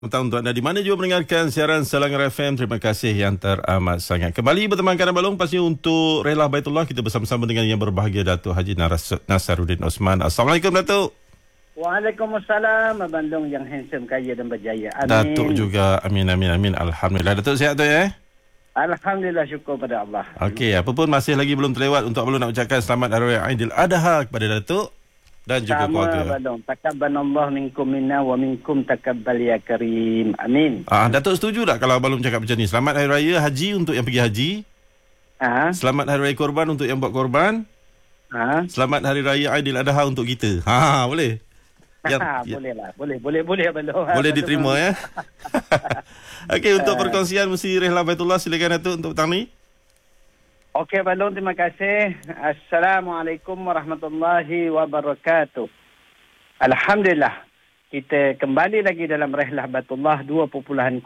Untuk anda di mana juga mendengarkan siaran Selangor FM, terima kasih yang teramat sangat. Kembali bertemankan Balong, pasti untuk Rela Baitullah kita bersama-sama dengan yang berbahagia Datuk Haji Nasaruddin Osman. Assalamualaikum Datuk. Waalaikumsalam, Abang yang handsome, kaya dan berjaya. Amin. Datuk juga, amin. Alhamdulillah. Datuk sihat tu ya? Alhamdulillah, syukur pada Allah. Okey, apa pun masih lagi belum terlewat untuk Abang nak ucapkan selamat Hari Raya Aidiladha kepada Datuk dan juga keluarga. Sama Abang, takabbalallahu minkum minna wa minkum takabbal ya karim. Amin. Datuk setuju tak kalau Abang cakap macam ni? Selamat Hari Raya Haji untuk yang pergi haji. Selamat Hari Raya Korban untuk yang buat korban. Selamat Hari Raya Aidiladha untuk kita. Boleh? Boleh lah. Boleh Abang. Boleh diterima ya. Okey, untuk perkongsian mesti Rehla Baitullah, silakan Datuk untuk petang ni. Okey Abang, terima kasih. Assalamualaikum warahmatullahi wabarakatuh. Alhamdulillah, kita kembali lagi dalam Rehla Baitullah 2.0.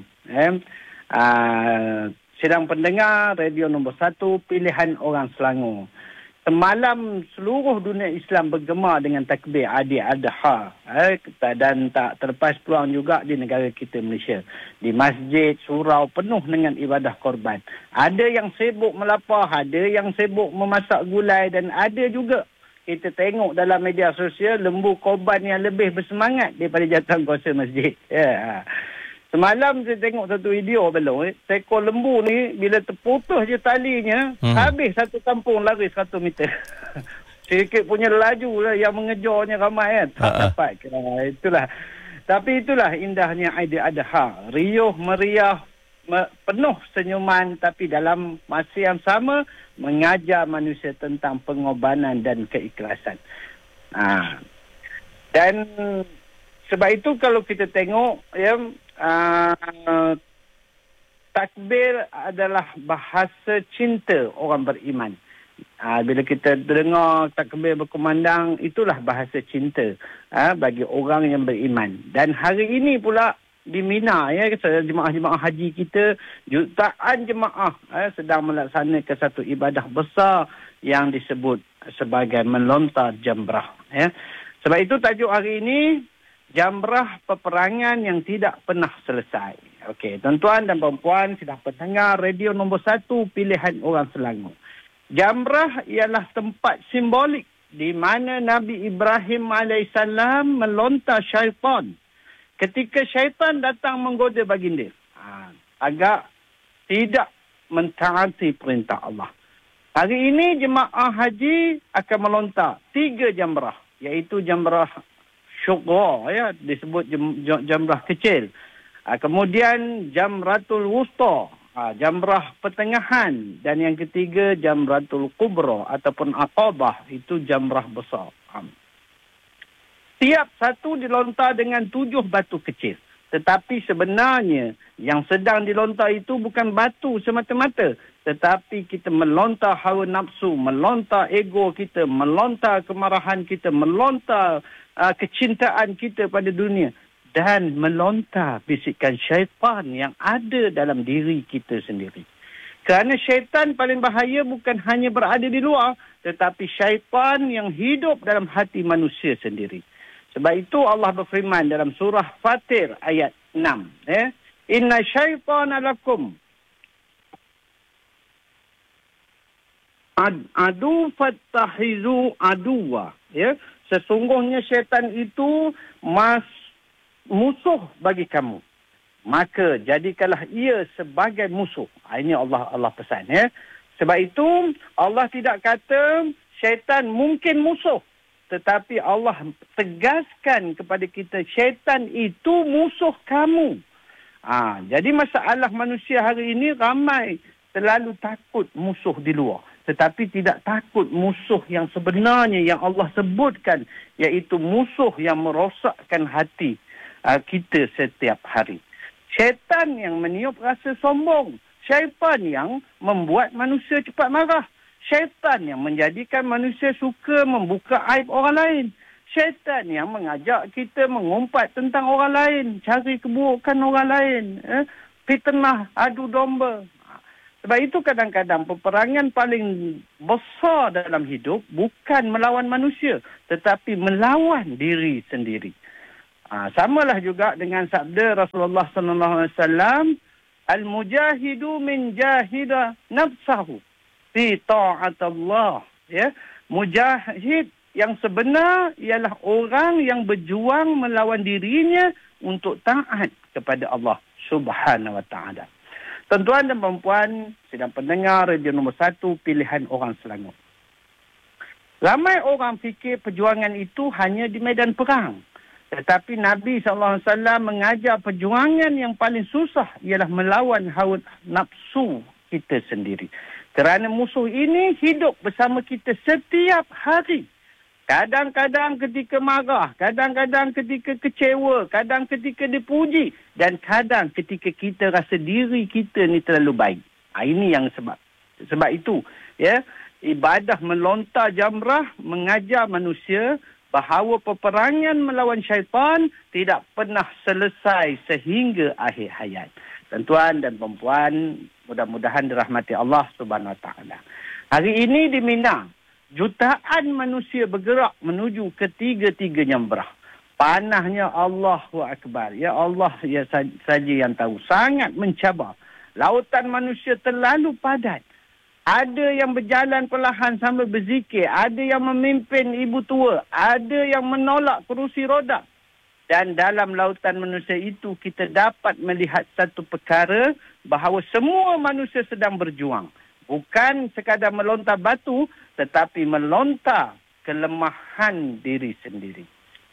Sedang pendengar radio nombor 1 pilihan orang Selangor. Semalam seluruh dunia Islam bergema dengan takbir Aidiladha, dan tak terlepas peluang juga di negara kita Malaysia. Di masjid, surau penuh dengan ibadah korban. Ada yang sibuk melapar, ada yang sibuk memasak gulai, dan ada juga kita tengok dalam media sosial lembu korban yang lebih bersemangat daripada jatuh kuasa masjid. Semalam saya tengok satu video belum. Seekor lembu ni bila terputus je talinya, habis satu kampung lari 100 meter. Sikit punya laju lah yang mengejarnya ramai kan. Tak dapat. Itulah. Tapi itulah indahnya Aidiladha. Riuh, meriah, penuh senyuman, tapi dalam masa yang sama mengajar manusia tentang pengorbanan dan keikhlasan. Dan sebab itu kalau kita tengok takbir adalah bahasa cinta orang beriman. Bila kita dengar takbir berkumandang, itulah bahasa cinta bagi orang yang beriman. Dan hari ini pula di Mina, jemaah-jemaah haji kita, jutaan jemaah sedang melaksanakan satu ibadah besar yang disebut sebagai melontar jamrah. Sebab itu tajuk hari ini, Jamrah Peperangan yang tidak pernah selesai. Okey, tuan-tuan dan puan-puan sedang pendengar radio nombor 1 pilihan orang Selangor. Jamrah ialah tempat simbolik di mana Nabi Ibrahim AS melontar syaitan ketika syaitan datang menggoda baginda agar tidak mentaati perintah Allah. Hari ini jemaah haji akan melontar 3 jamrah, iaitu jamrah Syughra, disebut jamrah kecil. Kemudian Jamratul Wusta, jamrah pertengahan, dan yang ketiga Jamratul Kubra ataupun Aqabah, itu jamrah besar. Tiap satu dilontar dengan 7 batu kecil. Tetapi sebenarnya yang sedang dilontar itu bukan batu semata-mata, tetapi kita melontar hawa nafsu, melontar ego kita, melontar kemarahan kita, melontar kecintaan kita pada dunia, dan melontar bisikan syaitan yang ada dalam diri kita sendiri. Kerana syaitan paling bahaya bukan hanya berada di luar, tetapi syaitan yang hidup dalam hati manusia sendiri. Sebab itu Allah berfirman dalam surah Fatir ayat 6. Inna syaitana lakum adu fattahizu aduwa. Sesungguhnya syaitan itu musuh bagi kamu. Maka jadikanlah ia sebagai musuh. Ini Allah pesan. Sebab itu Allah tidak kata syaitan mungkin musuh. Tetapi Allah tegaskan kepada kita syaitan itu musuh kamu. Jadi masalah manusia hari ini ramai terlalu takut musuh di luar. Tetapi tidak takut musuh yang sebenarnya yang Allah sebutkan, iaitu musuh yang merosakkan hati kita setiap hari. Syaitan yang meniup rasa sombong. Syaitan yang membuat manusia cepat marah. Syaitan yang menjadikan manusia suka membuka aib orang lain. Syaitan yang mengajak kita mengumpat tentang orang lain, cari keburukan orang lain, fitnah, adu domba. Sebab itu kadang-kadang peperangan paling besar dalam hidup bukan melawan manusia, tetapi melawan diri sendiri. Samalah juga dengan sabda Rasulullah sallallahu alaihi wasallam, al-mujahidu min jahida nafsahu fi ta'atillah. Ya, mujahid yang sebenar ialah orang yang berjuang melawan dirinya untuk taat kepada Allah Subhanahu wa taala. Tuan-tuan dan puan-puan, sidang pendengar radio nombor 1 pilihan orang Selangor. Ramai orang fikir perjuangan itu hanya di medan perang. Tetapi Nabi SAW mengajar perjuangan yang paling susah ialah melawan hawa nafsu kita sendiri. Kerana musuh ini hidup bersama kita setiap hari. Kadang-kadang ketika marah, kadang-kadang ketika kecewa, kadang ketika dipuji, dan kadang ketika kita rasa diri kita ni terlalu baik. Ini yang sebab itu, ya, ibadah melontar jamrah mengajar manusia bahawa peperangan melawan syaitan tidak pernah selesai sehingga akhir hayat. Tuan-tuan dan puan-puan, mudah-mudahan dirahmati Allah Subhanahu Wa Taala. Hari ini di Mina, jutaan manusia bergerak menuju ke tiga-tiga jamrah. Panahnya Allahu Akbar. Ya Allah ya saja yang tahu. Sangat mencabar. Lautan manusia terlalu padat. Ada yang berjalan perlahan sambil berzikir. Ada yang memimpin ibu tua. Ada yang menolak kerusi roda. Dan dalam lautan manusia itu kita dapat melihat satu perkara bahawa semua manusia sedang berjuang. Bukan sekadar melontar batu, tetapi melontar kelemahan diri sendiri.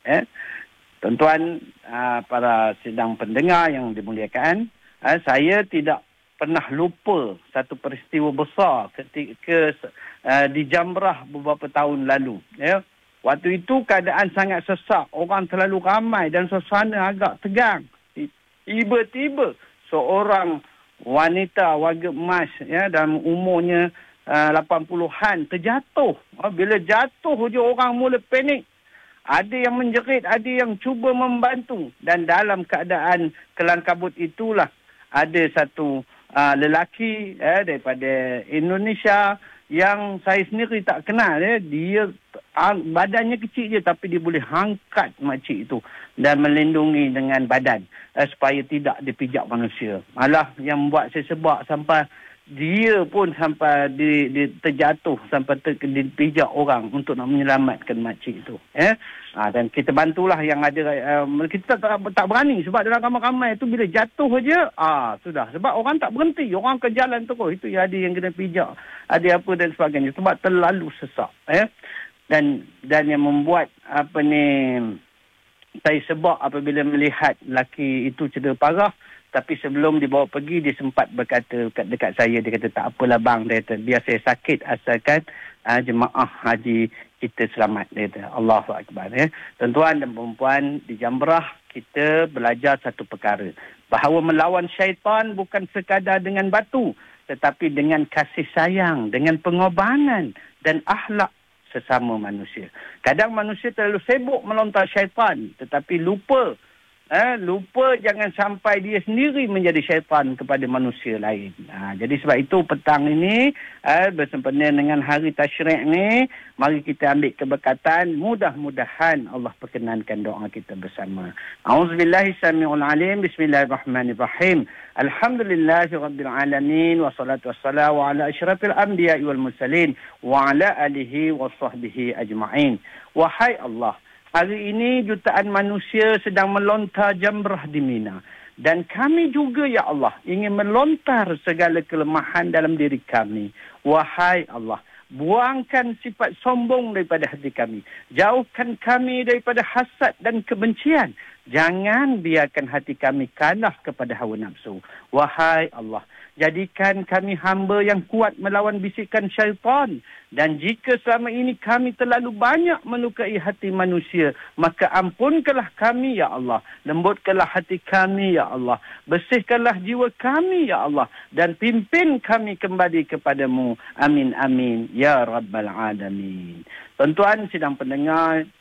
Tuan-tuan, para sidang pendengar yang dimuliakan, saya tidak pernah lupa satu peristiwa besar ketika di Jamrah beberapa tahun lalu. Waktu itu keadaan sangat sesak, orang terlalu ramai dan suasana agak tegang. Tiba-tiba seorang wanita warga emas dalam umurnya 80-an terjatuh. Bila jatuh je orang mula panik. Ada yang menjerit, ada yang cuba membantu. Dan dalam keadaan kelang kabut itulah ada satu lelaki daripada Indonesia yang saya sendiri tak kenal. Dia badannya kecil je tapi dia boleh angkat makcik itu dan melindungi dengan badan supaya tidak dipijak manusia. Malah yang membuat saya sebab sampai dia pun sampai terjatuh sampai dipijak orang untuk nak menyelamatkan makcik itu. Dan kita bantulah yang ada. Kita tak berani sebab dalam ramai-ramai itu bila jatuh aja sudah. Sebab orang tak berhenti. Orang ke jalan terus. Itu ada yang kena pijak. Ada apa dan sebagainya. Sebab terlalu sesak. Dan yang membuat saya sebab apabila melihat lelaki itu cedera parah. Tapi sebelum dibawa pergi, dia sempat berkata dekat saya, dia kata, tak apalah bang, dia kata, biar saya sakit asalkan jemaah haji kita selamat, dia kata. Allahu Akbar. Tuan-tuan dan perempuan, di Jamrah kita belajar satu perkara. Bahawa melawan syaitan bukan sekadar dengan batu, tetapi dengan kasih sayang, dengan pengorbanan dan akhlak sesama manusia. Kadang manusia terlalu sibuk melontar syaitan, tetapi lupa jangan sampai dia sendiri menjadi syaitan kepada manusia lain. Jadi sebab itu petang ini bersempena dengan hari tasyrik ni, mari kita ambil keberkatan. Mudah-mudahan Allah perkenankan doa kita bersama. A'udzubillahi samiul alim. Bismillahirrahmanirrahim. Alhamdulillahirabbil alamin wassalatu wassalamu ala asyrafil anbiya'i wal mursalin wa ala alihi washabbihi ajma'in. Wahai Allah, hari ini jutaan manusia sedang melontar jamrah di Mina. Dan kami juga, ya Allah, ingin melontar segala kelemahan dalam diri kami. Wahai Allah, buangkan sifat sombong daripada hati kami. Jauhkan kami daripada hasad dan kebencian. Jangan biarkan hati kami kalah kepada hawa nafsu. Wahai Allah, jadikan kami hamba yang kuat melawan bisikan syaitan. Dan jika selama ini kami terlalu banyak melukai hati manusia, maka ampunkanlah kami, ya Allah. Lembutkanlah hati kami, ya Allah. Bersihkanlah jiwa kami, ya Allah. Dan pimpin kami kembali kepadamu. Amin, amin. Ya Rabbal Alamin. Tuan-tuan sidang pendengar,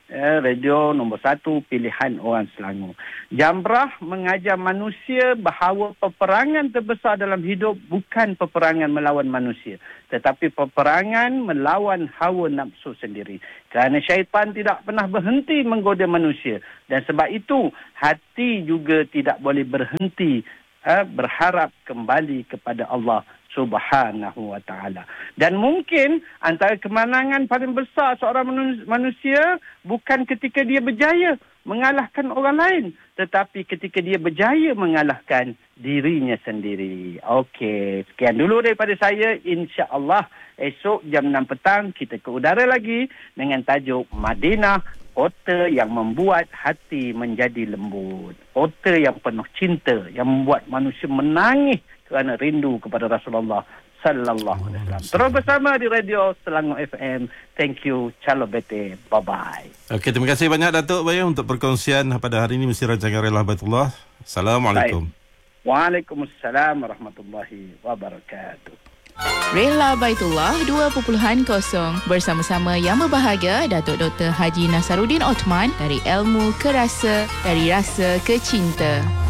radio nombor 1 pilihan orang Selangor. Jamrah mengajar manusia bahawa peperangan terbesar dalam hidup bukan peperangan melawan manusia, tetapi peperangan melawan hawa nafsu sendiri. Kerana syaitan tidak pernah berhenti menggoda manusia, dan sebab itu hati juga tidak boleh berhenti berharap kembali kepada Allah Subhanahu wa ta'ala. Dan mungkin antara kemenangan paling besar seorang manusia bukan ketika dia berjaya mengalahkan orang lain, tetapi ketika dia berjaya mengalahkan dirinya sendiri. Okey, sekian dulu daripada saya. InsyaAllah esok jam 6 petang kita ke udara lagi dengan tajuk Madinah, kota yang membuat hati menjadi lembut. Kota yang penuh cinta, yang membuat manusia menangis kerana rindu kepada Rasulullah sallallahu alaihi wasallam. Terus bersama di Radio Selangor FM. Thank you. Ciao bete. Bye-bye. Okey, terima kasih banyak Datuk Bayu untuk perkongsian pada hari ini Mesir Rancangan Rela Baitullah. Assalamualaikum. Waalaikumsalam warahmatullahi wabarakatuh. Rela Baitullah 2.0 bersama-sama yang berbahagia Datuk Dr. Haji Nasaruddin Othman, dari ilmu ke rasa, dari rasa ke cinta.